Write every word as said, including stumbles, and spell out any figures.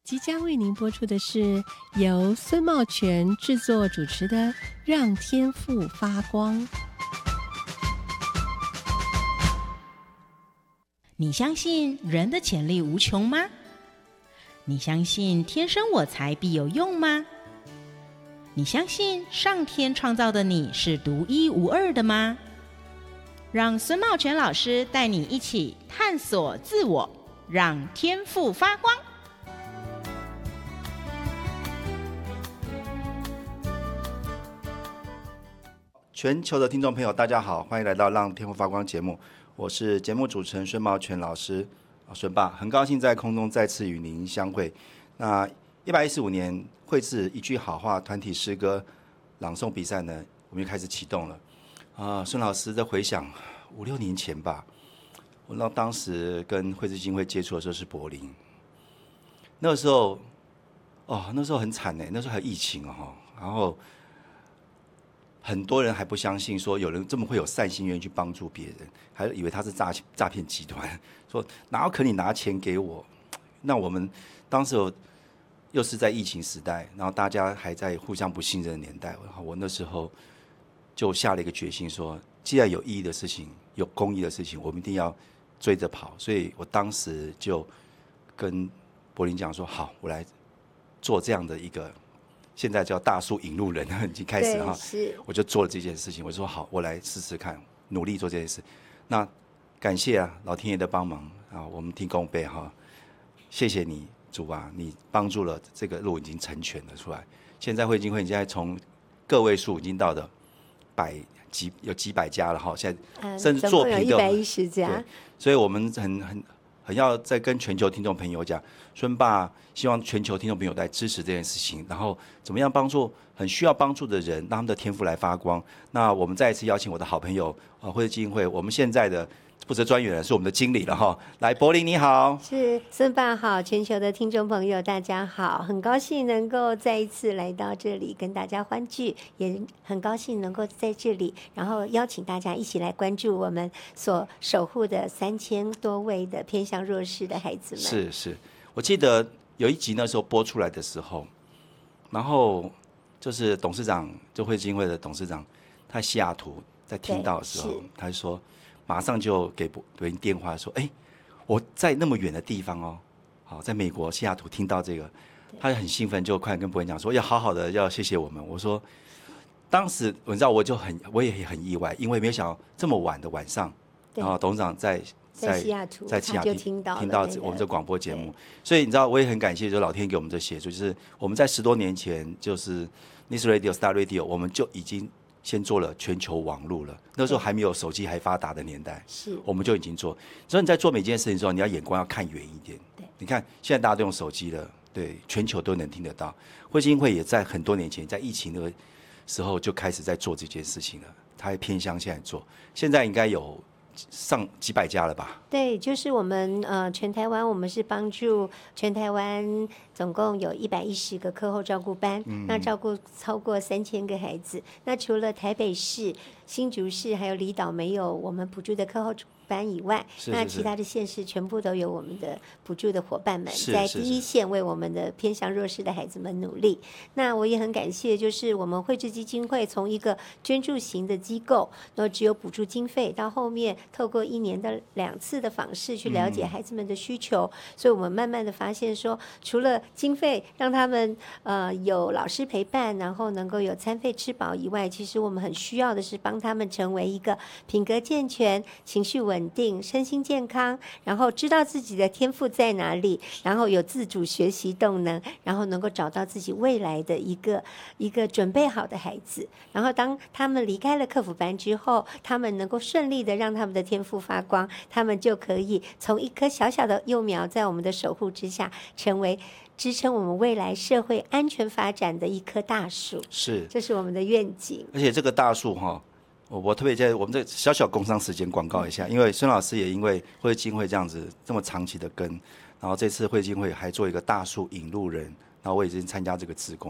即将为您播出的是由孙茂全制作主持的《让天赋发光》。 你相信人的潜力无穷吗？你相信天生我材必有用吗？你相信上天创造的你是独一无二的吗？让孙茂全老师带你一起探索自我，让天赋发光。 全球的听众朋友大家好，欢迎来到让天赋发光节目，我是节目主持人孙茂全老师，孙爸，很高兴在空中再次与您相会。那一百一十五年绘制一句好话团体诗歌朗诵比赛呢，我们就开始启动了。啊，孙老师在回想五六年前吧，我到当时跟绘制基金会接触的时候是柏林，那个时候，哦，那时候很惨呢，那时候还有疫情哦，然后很多人还不相信说有人这么会有善心愿意去帮助别人，还以为他是诈诈骗集团，说哪有可能你拿钱给我？那我们当时有又是在疫情时代，然后大家还在互相不信任的年代，然后我那时候就下了一个决心说，既然有意义的事情，有公益的事情，我们一定要追着跑。所以我当时就跟柏林讲说，好，我来做这样的一个。现在叫大树引路人已经开始哈，我就做了这件事情。我说好，我来试试看，努力做这件事。那感谢啊，老天爷的帮忙啊，我们听公杯哈，谢谢你主啊，你帮助了这个路已经成全了出来。现在会基金会现在从个位数已经到了百几有几百家了哈，现在、嗯、甚至作品有一百一十家， 所以我们很很很要再跟全球听众朋友讲，孙爸希望全球听众朋友来支持这件事情，然后怎么样帮助很需要帮助的人，让他们的天赋来发光。那我们再一次邀请我的好朋友呃，绘制基金会，我们现在的负责专员是我们的经理了哈。来，柏林你好， 是孙爸好，全球的听众朋友大家好，很高兴能够再一次来到这里跟大家欢聚，也很高兴能够在这里，然后邀请大家一起来关注我们所守护的三千多位的偏向弱势的孩子们。 是是，我记得有一集那时候播出来的时候，然后就是董事长，就绘制基金会的董事长，他西雅图在听到的时候，他就说。马上就给柏林电话说，哎，我在那么远的地方哦，好，在美国西雅图听到这个，他很兴奋，就快跟柏林讲说，要好好的要谢谢我们。我说，当时你知道我就很我也很意外，因为没有想到这么晚的晚上，然后董事长在在西雅图， 在西雅图听到听到我们这广播节目，所以你知道我也很感谢，就老天给我们这协助，就是我们在十多年前就是 News Radio、Star Radio， 我们就已经。先做了全球网路了，那时候还没有手机还发达的年代， 是我们就已经做。所以你在做每件事情的时候，你要眼光要看远一点。 对， 你看现在大家都用手机了，对，全球都能听得到。绘制基金会也在很多年前，在疫情的时候就开始在做这件事情了，它还偏向现在做，现在应该有上几百家了吧？ 对，就是我们呃全台湾，我们是帮助全台湾总共有一百一十个课后照顾班，嗯、那照顾超过三千个孩子。那除了台北市、新竹市还有离岛没有我们补助的课后班以外， 是是是那其他的县市全部都有我们的补助的伙伴们是是是在第一线为我们的偏向弱势的孩子们努力。那我也很感谢，就是我们绘制基金会从一个捐助型的机构，然后只有补助经费，到后面透过一年的两次的访视去了解孩子们的需求，嗯、所以我们慢慢的发现说，除了经费让他们呃有老师陪伴，然后能够有餐费吃饱以外，其实我们很需要的是帮他们成为一个品格健全、情绪稳定、身心健康，然后知道自己的天赋在哪里，然后有自主学习动能，然后能够找到自己未来的一个一个准备好的孩子。然后当他们离开了客服班之后，他们能够顺利的让他们的天赋发光，他们就可以从一颗小小的幼苗，在我们的守护之下，成为支撑我们未来社会安全发展的一棵大树。 是， 这是我们的愿景。 而且这个大树哈，我我特别在我们这小小工商时间广告一下，因为孙老师也因为绘制基金会这样子这么长期的跟，然后这次绘制基金会还做一个大树引路人，然后我已经参加这个志工。